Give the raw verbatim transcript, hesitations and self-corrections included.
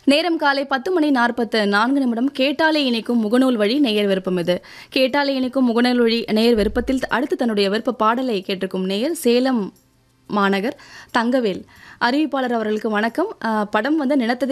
நேரம் காலை பத்து மணி நாற்பத்து நான்கு நிமிடம். கேட்டாலே இணைக்கும் முகநூல் வழி நேயர் விருப்பம் இது. கேட்டாலே இணைக்கும் முகநூல் வழி நேயர் விருப்பத்தில் அடுத்து தன்னுடைய விருப்ப பாடலை கேட்டிருக்கும் நேயர் சேலம் மாநகர் தங்கவேல். அறிவிப்பாளர் அவர்களுக்கு வணக்கம். அஹ், படம் வந்து நினைத்ததை